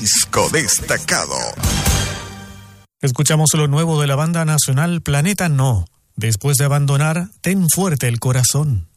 Disco destacado. Escuchamos lo nuevo de la banda nacional Planeta No. Después de abandonar, Ten fuerte el corazón.